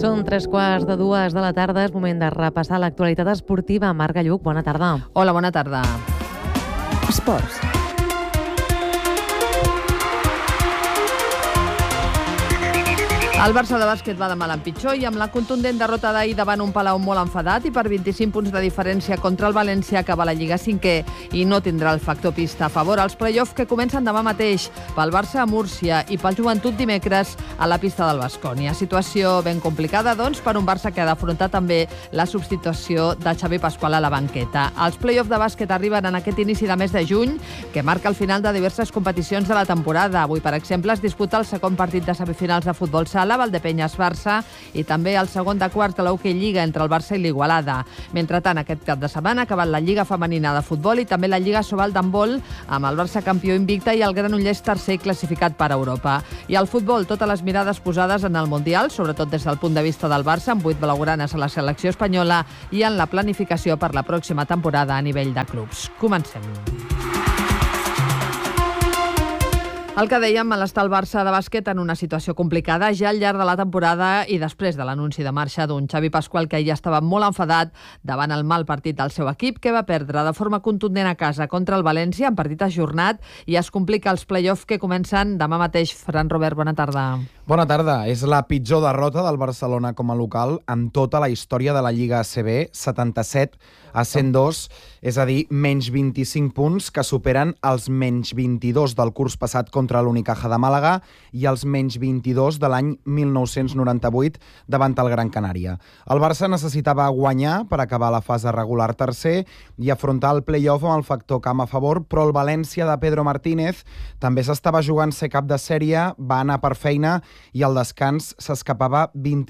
Són 3:15 de la tarda, és moment de repassar l'actualitat esportiva. Marc Galluc, bona tarda. Hola, bona tarda. Esports. El Barça de bàsquet va de mal en pitjor i amb la contundent derrota d'ahir davant un Palau molt enfadat i per 25 punts de diferència contra el València acaba la Lliga 5è i no tindrà el factor pista a favor als play-off que comencen demà mateix pel Barça a Múrcia i pel Joventut dimecres a la pista del Baskonia. Situació ben complicada, doncs, per un Barça que ha d'afrontar també la substitució de Xavi Pasqual a la banqueta. Els play-off de bàsquet arriben en aquest inici de mes de juny que marca el final de diverses competicions de la temporada. Avui, per exemple, es disputa el segon partit de semifinals de futbol sala, Valdepenyes-Barça, i també el segon de quarts de l'Hockey Lliga entre el Barça i l'Igualada. Mentrestant, aquest cap de setmana ha acabat la Lliga Femenina de Futbol i també la Lliga Sobal d'handbol, amb el Barça campió invicte i el Granollers tercer classificat per Europa. I al futbol, totes les mirades posades en el Mundial, sobretot des del punt de vista del Barça, amb 8 blaugranes a la selecció espanyola i en la planificació per la pròxima temporada a nivell de clubs. Comencem. El que dèiem, està el Barça de bàsquet en una situació complicada ja al llarg de la temporada i després de l'anunci de marxa d'un Xavi Pasqual que ja estava molt enfadat davant el mal partit del seu equip, que va perdre de forma contundent a casa contra el València en partit ajornat i es complica els play-off que comencen demà mateix. Fran Robert, bona tarda. Bona tarda. És la pitjor derrota del Barcelona com a local en tota la història de la Lliga ACB, 77-102, és a dir, menys 25 punts que superen els menys 22 del curs passat contra l'Unicaja de Màlaga i els menys 22 de l'any 1998 davant el Gran Canària. El Barça necessitava guanyar per acabar la fase regular tercer i afrontar el play-off amb el factor camp a favor, però el València de Pedro Martínez també s'estava jugant ser cap de sèrie, va anar per feina i al descans s'escapava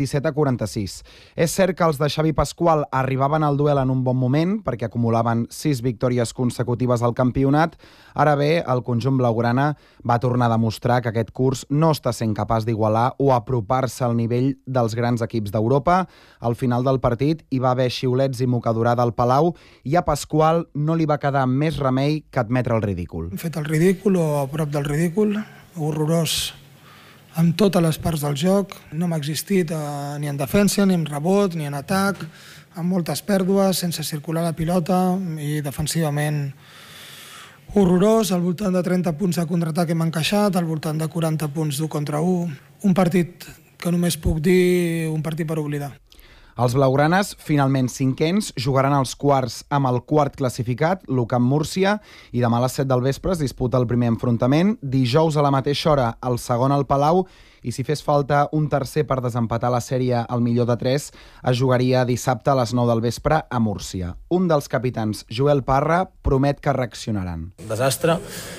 27-46. És cert que els de Xavi Pasqual arribaven al duel en un bon moment perquè acumulaven 6 victòries consecutives al campionat. Ara bé, el conjunt blaugrana va tornar a demostrar que aquest curs no està sent capaç d'igualar o apropar-se al nivell dels grans equips d'Europa. Al final del partit hi va haver xiulets i mocadorada al Palau i a Pasqual no li va quedar més remei que admetre el ridícul. Hem fet el ridícul o a prop del ridícul, horrorós amb totes les parts del joc. No m'ha existit ni en defensa, ni en rebot, ni en atac, amb moltes pèrdues, sense circular la pilota i defensivament horrorós, al voltant de 30 punts de contraatac hem encaixat, al voltant de 40 punts d'1 contra 1. Un partit que només puc dir un partit per oblidar. Els blaugranes, finalment cinquens, jugaran els quarts amb el quart classificat, l'UCAM Múrcia, i demà a les 7 del vespre es disputa el primer enfrontament. Dijous a la mateixa hora, el segon al Palau, i si fes falta un tercer per desempatar la sèrie al millor de 3, es jugaria dissabte a les 9 del vespre a Múrcia. Un dels capitans, Joel Parra, promet que reaccionaran. Desastre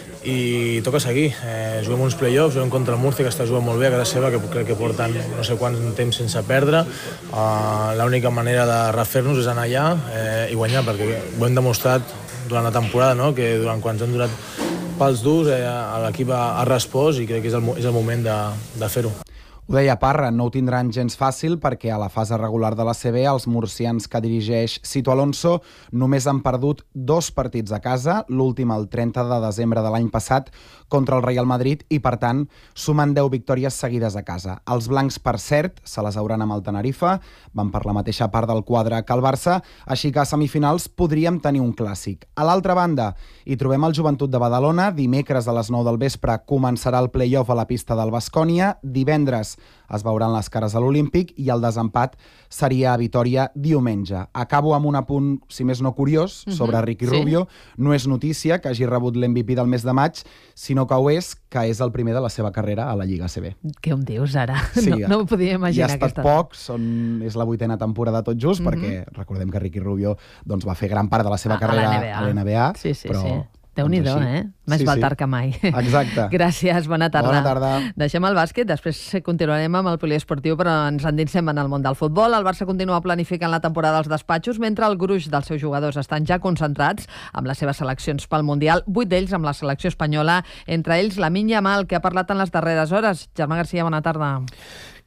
i toca seguir. Juguem uns play-offs, juguem contra el Múrcia, que està jugant molt bé a casa seva, que crec que porten no sé quant temps sense perdre. L'única manera de refer-nos és anar allà i guanyar, perquè ho hem demostrat durant la temporada, no? Que durant quan ens han durat pels durs l'equip ha respost i crec que és el moment de fer-ho. Ho deia Parra, no ho tindran gens fàcil perquè a la fase regular de l'ACB els murcians que dirigeix Sito Alonso només han perdut 2 partits a casa, l'últim el 30 de desembre de l'any passat contra el Real Madrid i, per tant, sumen 10 victòries seguides a casa. Els blancs, per cert, se les hauran amb el Tenerife, van per la mateixa part del quadre que el Barça, així que a semifinals podríem tenir un clàssic. A l'altra banda, hi trobem el Joventut de Badalona, dimecres a les 9 del vespre començarà el play-off a la pista del Baskonia, divendres es veuran les cares a l'Olímpic i el desempat seria a Vitòria diumenge. Acabo amb un apunt, si més no curiós, sobre Ricky Rubio. No és notícia que hagi rebut l'MVP del mes de maig, sinó que ho és, que és el primer de la seva carrera a la Lliga ACB. Què em dius ara? Sí, no ho podia imaginar. Ja ha estat poc, és la 8a temporada tot just, perquè recordem que Ricky Rubio va fer gran part de la seva carrera a l'NBA. Sí. Déu-n'hi-do, Més val tard que mai. Exacte. Gràcies, bona tarda. Bona tarda. Deixem el bàsquet, després continuarem amb el poliesportiu, però ens endinsem en el món del futbol. El Barça continua planificant la temporada als despatxos, mentre el gruix dels seus jugadors estan ja concentrats amb les seves seleccions pel Mundial, 8 d'ells amb la selecció espanyola, entre ells Lamine Yamal, que ha parlat en les darreres hores. Germà Garcia, bona tarda.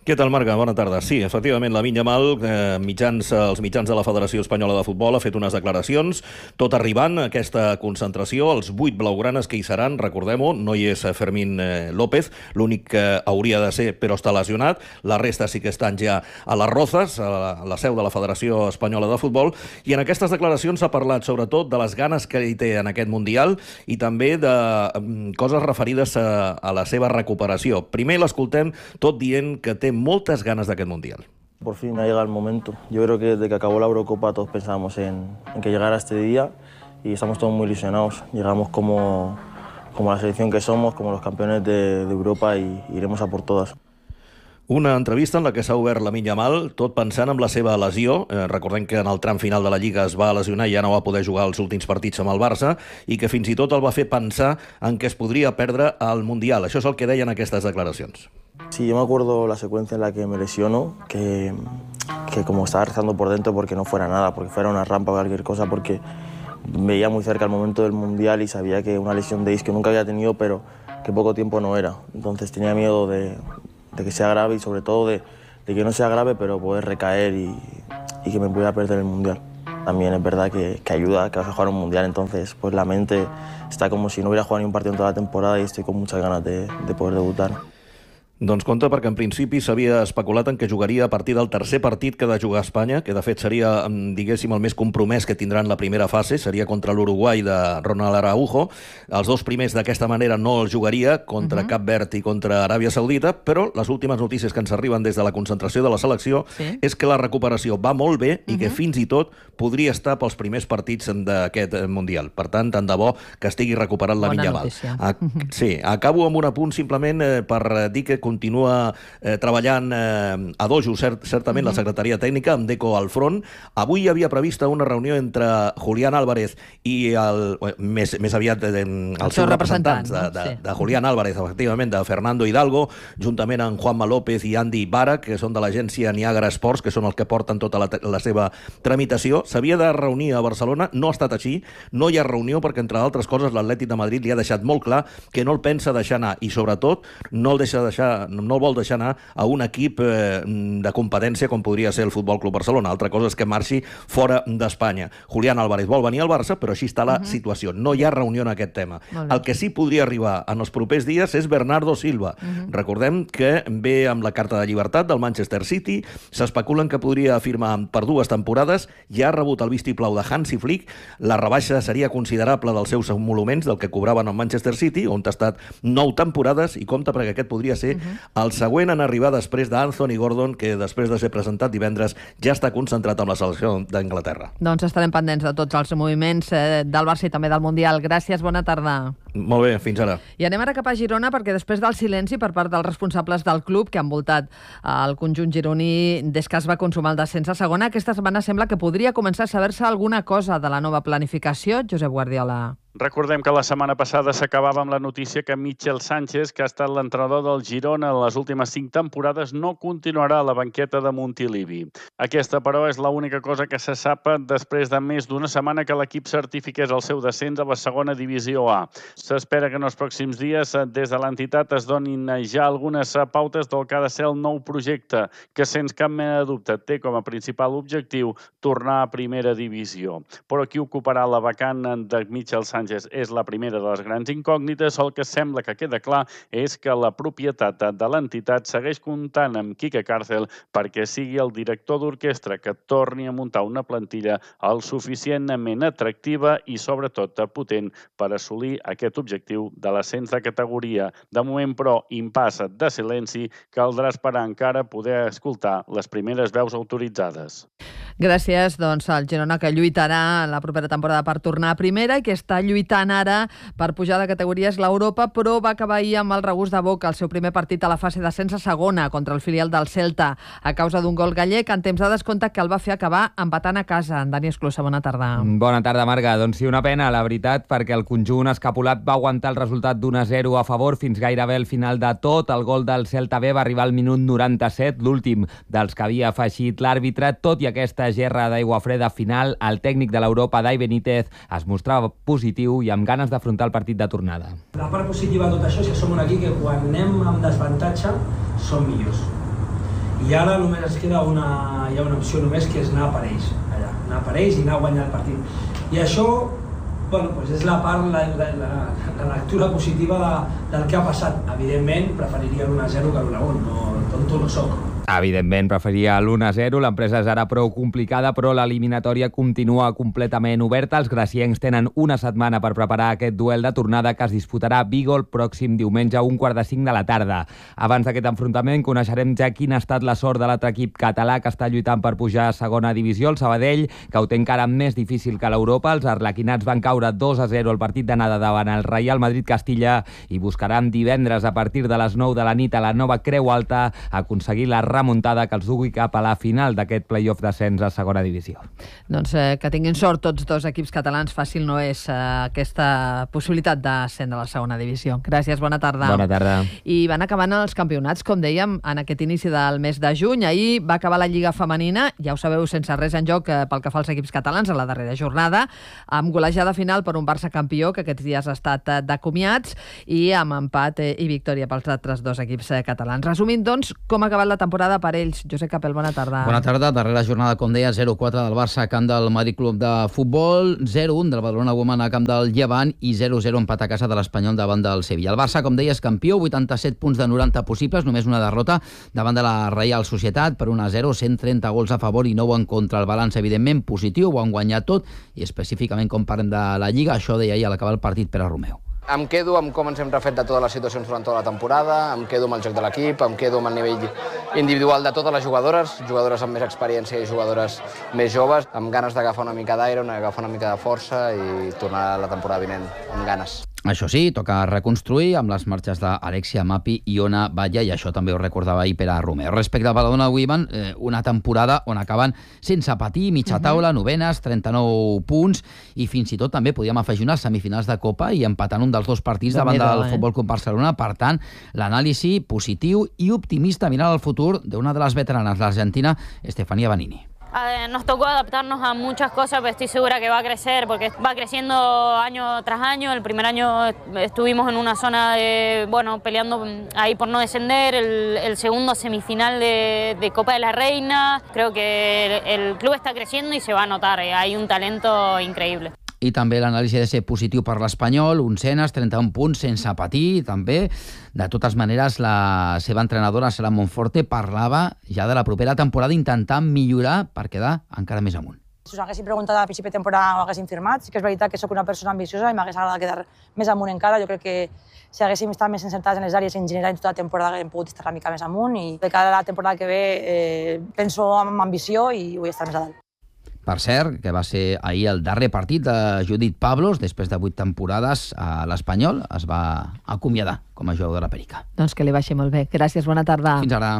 Què tal, Marga? Bona tarda. Sí, efectivament, Lamine Yamal, els mitjans de la Federació Espanyola de Futbol, ha fet unes declaracions, tot arribant a aquesta concentració, els 8 blaugranes que hi seran, recordem-ho, no hi és Fermín López, l'únic que hauria de ser, però està lesionat, la resta sí que estan ja a les Rozas, a la seu de la Federació Espanyola de Futbol, i en aquestes declaracions s'ha parlat sobretot de les ganes que hi té en aquest Mundial i també de coses referides a la seva recuperació. Primer l'escoltem tot dient que té moltes ganas de aquel Mundial. Por fin ha llegado el momento. Yo creo que desde que acabó la Eurocopa todos pensábamos en que llegara este día y estamos todos muy ilusionados. Llegamos como la selección que somos, como los campeones de Europa y iremos a por todas. Una entrevista en la que s'ha obert Lamine Yamal, tot pensant en la seva lesió. Recordem que en el tram final de la Lliga es va lesionar i ja no va poder jugar els últims partits amb el Barça i que fins i tot el va fer pensar en que es podria perdre el Mundial. Això és el que deien aquestes declaracions. Sí, yo me acuerdo la secuencia en la que me lesiono, que como estaba rezando por dentro porque no fuera nada, porque fuera una rampa o cualquier cosa, porque veía muy cerca el momento del Mundial y sabía que una lesión de isquio nunca había tenido, pero que poco tiempo no era. Entonces tenía miedo de que sea grave y sobre todo de que no sea grave, pero poder recaer y que me pudiera perder el Mundial. También es verdad que ayuda que vas a jugar un Mundial, entonces pues la mente está como si no hubiera jugado ni un partido en toda la temporada y estoy con muchas ganas de poder debutar. Doncs compte, perquè en principi s'havia especulat en que jugaria a partir del tercer partit que ha de jugar a Espanya, que de fet seria, diguéssim, el més compromès que tindran la primera fase, seria contra l'Uruguai de Ronald Araujo. Els dos primers d'aquesta manera no els jugaria, contra Cap Verd i contra Aràbia Saudita, però les últimes notícies que ens arriben des de la concentració de la selecció és que la recuperació va molt bé i que fins i tot podria estar pels primers partits d'aquest Mundial. Per tant, tant de bo que estigui recuperat Lamine Yamal. Sí, acabo amb un apunt simplement per dir que continua treballant a dojo, certament, la secretaria tècnica, amb Deco al front. Avui hi havia prevista una reunió entre Julián Álvarez i més aviat els seus representants de Julián Álvarez, efectivament, de Fernando Hidalgo, juntament amb Juanma López i Andy Barak, que són de l'agència Niagara Sports, que són els que porten tota la seva tramitació. S'havia de reunir a Barcelona, no ha estat així, no hi ha reunió perquè, entre altres coses, l'Atlètic de Madrid li ha deixat molt clar que no el pensa deixar anar i, sobretot, no el vol deixar anar a un equip de competència com podria ser el Futbol Club Barcelona. Altra cosa és que marxi fora d'Espanya. Julián Álvarez vol venir al Barça, però així està la situació. No hi ha reunió en aquest tema. El que sí podria arribar en els propers dies és Bernardo Silva. Recordem que ve amb la carta de llibertat del Manchester City, s'especulen que podria firmar per 2 temporades, ja ha rebut el vistiplau de Hansi Flick, la rebaixa seria considerable dels seus emoluments, del que cobraven al Manchester City, on ha estat 9 temporades, i compte perquè aquest podria ser el següent en arribar després d'Anthony Gordon, que després de ser presentat divendres ja està concentrat amb la selecció d'Anglaterra. Doncs estarem pendents de tots els moviments del Barça i també del Mundial. Gràcies, bona tarda. Molt bé, fins ara. I anem ara cap a Girona, perquè després del silenci per part dels responsables del club que han envoltat el conjunt gironí des que es va consumar el descens a segona, aquesta setmana sembla que podria començar a saber-se alguna cosa de la nova planificació. Josep Guardiola. Recordem que la setmana passada s'acabava amb la notícia que Michel Sánchez, que ha estat l'entrenador del Girona en les últimes 5 temporades, no continuarà a la banqueta de Montilivi. Aquesta, però, és l'única cosa que se sap després de més d'una setmana que l'equip certifiqués el seu descens a la segona divisió A. S'espera que en els pròxims dies des de l'entitat es donin ja algunes pautes del que ha de ser el nou projecte, que sens cap mena de dubte té com a principal objectiu tornar a primera divisió. Però qui ocuparà la vacant de Michel Sánchez és la primera de les grans incògnites. El que sembla que queda clar és que la propietat de l'entitat segueix comptant amb Quique Càrcel perquè sigui el director d'orquestra que torni a muntar una plantilla el suficientment atractiva i sobretot potent per assolir aquest objectiu de l'ascens de categoria. De moment, però, impàs de silenci, caldrà esperar encara poder escoltar les primeres veus autoritzades. Gràcies, doncs, al Girona, que lluitarà la propera temporada per tornar a primera i que està lluitant ara per pujar de categories l'Europa, però va acabar ahir amb el regust de boca el seu primer partit a la fase d'ascens a segona contra el filial del Celta a causa d'un gol gallec en temps de descompte que el va fer acabar empatant a casa. En Dani Esclusa, bona tarda. Bona tarda, Marga. Doncs sí, una pena, la veritat, perquè el conjunt escapulat va aguantar el resultat d'1-0 a favor fins gairebé al final de tot. El gol del Celta B va arribar al minut 97, l'últim dels que havia afegit l'àrbitre. Tot i aquesta gerra d'aigua freda final, el tècnic de l'Europa, Dai Benítez, es mostrava positiu i amb ganes d'afrontar el partit de tornada. La part positiva de tot això és que som un equip que quan anem amb desavantatge som millors. I ara només es queda hi ha una opció només, que és anar per ells, allà, anar per ells i anar a guanyar el partit. I això, bueno, doncs és la part, la lectura positiva del que ha passat. Evidentment, preferiria l'1-0 que l'1-1, no, tonto no soc. Evidentment, preferiria l'1-0. L'empresa és ara prou complicada, però l'eliminatòria continua completament oberta. Els graciencs tenen una setmana per preparar aquest duel de tornada que es disputarà a Vigo el pròxim diumenge a 4:45 de la tarda. Abans d'aquest enfrontament coneixerem ja quina ha estat la sort de l'altre equip català que està lluitant per pujar a segona divisió, el Sabadell, que ho té encara més difícil que l'Europa. Els arlequinats van caure 2-0 al partit d'anada davant el Real Madrid-Castilla i buscaran divendres a partir de les 9 de la nit a la nova Creu Alta aconseguir la remuntada que els dugui cap a la final d'aquest play-off d'ascens a segona divisió. Doncs que tinguin sort tots dos equips catalans. Fàcil no és aquesta possibilitat d'ascendre a la segona divisió. Gràcies, bona tarda. Bona tarda. I van acabant els campionats, com dèiem, en aquest inici del mes de juny. Ahir va acabar la Lliga Femenina, ja ho sabeu, sense res en joc pel que fa als equips catalans a la darrera jornada, amb golejada final per un Barça campió, que aquests dies ha estat de comiats, i amb empat i victòria pels altres dos equips catalans. Resumint, doncs, com ha acabat la temporada per ells. Josep Capel, bona tarda. Bona tarda. Darrera jornada, com deia, 0-4 del Barça a camp del Madrid Club de Futbol, 0-1 del Badalona Women a camp del Llevant i 0-0 empat a casa de l'Espanyol davant del Sevilla. El Barça, com deia, és campió, 87 punts de 90 possibles, només una derrota davant de la Reial Societat per 1-0, 130 gols a favor i 9 en contra. El balanç, evidentment, positiu, ho han guanyat tot i específicament com parlem de la Lliga, això deia ahir a l'acabar el partit Pere Romeu. Em quedo amb com ens hem refet de totes les situacions durant tota la temporada, em quedo amb el joc de l'equip, em quedo amb el nivell individual de totes les jugadores amb més experiència i jugadores més joves, amb ganes d'agafar una mica d'aire, agafar una mica de força i tornar a la temporada vinent amb ganes. Això sí, toca reconstruir amb les marxes d'Alexia Mapi i Ona Batlle, i això també ho recordava ahir Pere Romeu. Respecte al Badalona Women, una temporada on acaben sense patir, mitja taula, novenes, 39 punts, i fins i tot també podíem afegir unes semifinals de Copa i empatant un dels dos partits davant del Futbol Club Barcelona. Per tant, l'anàlisi positiu i optimista mirant al futur d'una de les veteranes, l'Argentina, Estefanía Banini. Nos tocó adaptarnos a muchas cosas, pero estoy segura que va a crecer, porque va creciendo año tras año. El primer año estuvimos en una zona de, peleando ahí por no descender, el segundo semifinal de Copa de la Reina. Creo que el club está creciendo y se va a notar, hay un talento increíble. I també l'anàlisi de ser positiu per l'Espanyol, oncenes, 31 punts sense patir, també. De totes maneres, la seva entrenadora, Sara Monforte, parlava ja de la propera temporada intentant millorar per quedar encara més amunt. Si us haguessin preguntat a principi de temporada ho haguessin firmat. Sí que és veritat que sóc una persona ambiciosa i m'hagués agradat quedar més amunt encara. Jo crec que si haguéssim estat més encertats en les àrees en general en tota la temporada haguéssim pogut estar una mica més amunt, i de cara a la temporada que ve penso amb ambició i vull estar més a dalt. Per cert, que va ser ahir el darrer partit de Judit Pablos, després de 8 temporades a l'Espanyol, es va acomiadar com a jugadora perica. Doncs que li vagi molt bé. Gràcies, bona tarda. Fins ara.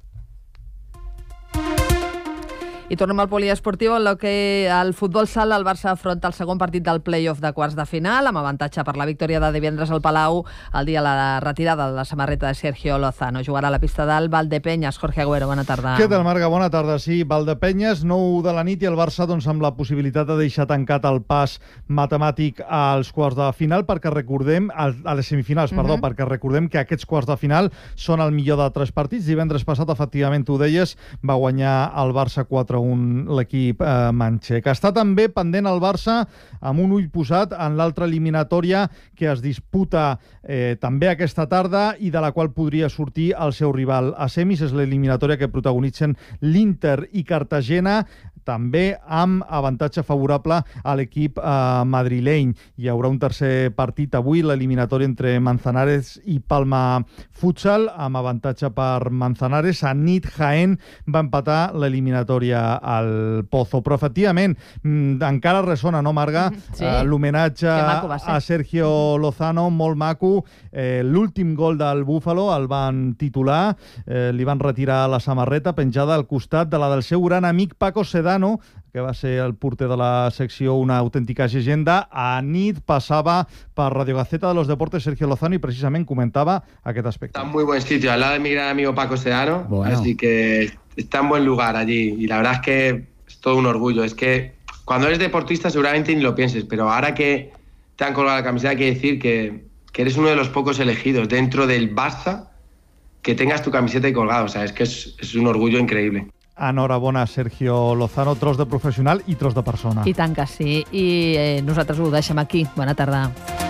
I tornem al poliesportiu, en què al futbol sala el Barça afronta el segon partit del play-off de quarts de final, amb avantatge per la victòria de divendres al Palau, el dia de la retirada de la samarreta de Sergio Lozano. Jugarà a la pista del Valdepeñas. Jorge Agüero, bona tarda. Què tal, Marga? Bona tarda. Sí, Valdepeñas, 9 de la nit, i el Barça amb la possibilitat de deixar tancat el pas matemàtic als quarts de final, perquè recordem, a les semifinals, perquè recordem que aquests quarts de final són el millor de 3 partits. Divendres passat, efectivament, tu deies, va guanyar el Barça 4-1 l'equip manxec. Està també pendent el Barça amb un ull posat en l'altra eliminatòria que es disputa també aquesta tarda i de la qual podria sortir el seu rival a semis. És l'eliminatòria que protagonitzen l'Inter i Cartagena, també amb avantatge favorable a l'equip madrileny. Hi haurà un tercer partit avui, l'eliminatòria entre Manzanares i Palma Futsal, amb avantatge per Manzanares. A nit, Jaén va empatar l'eliminatòria al Pozo. Però, efectivament, encara ressona, no, Marga? Sí. L'homenatge a Sergio Lozano, molt maco. L'últim gol del Búfalo el van titular, li van retirar la samarreta penjada al costat de la del seu gran amic Paco Sedano, que va ser el porter de la secció, una autèntica llegenda. A nit passava per Radio Gaceta de los Deportes Sergio Lozano y precisament comentaba aquest aspecto. Está en muy buen sitio, al lado de mi gran amigo Paco Sedano, así que está en buen lugar allí, y la verdad es que es todo un orgullo. Es que cuando eres deportista seguramente ni lo pienses, pero ahora que te han colgado la camiseta hay que decir que eres uno de los pocos elegidos dentro del Barça que tengas tu camiseta y colgado. O sea, es que es un orgullo increíble. Enhorabona, Sergio Lozano, tros de professional i tros de persona. I tant que sí. I nosaltres ho deixem aquí. Bona tarda.